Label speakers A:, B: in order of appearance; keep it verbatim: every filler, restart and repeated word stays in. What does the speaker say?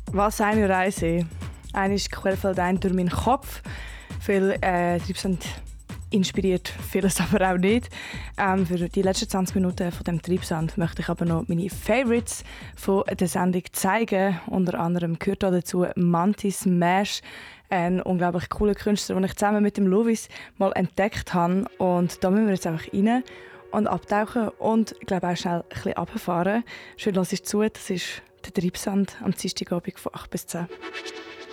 A: Was eine Reise. Einmal querfällt ein durch meinen Kopf. Viel äh, Treibsand inspiriert, vieles aber auch nicht. Ähm, für die letzten zwanzig Minuten von dem Treibsand möchte ich aber noch meine Favorites von der Sendung zeigen. Unter anderem gehört dazu Mantis Mash, ein unglaublich cooler Künstler, den ich zusammen mit dem Lovis mal entdeckt habe. Und da müssen wir jetzt einfach rein und abtauchen und ich glaube auch schnell ein bisschen runterfahren. Schön, hörst du zu, das ist der Treibsand am Dienstagabend von acht bis zehn.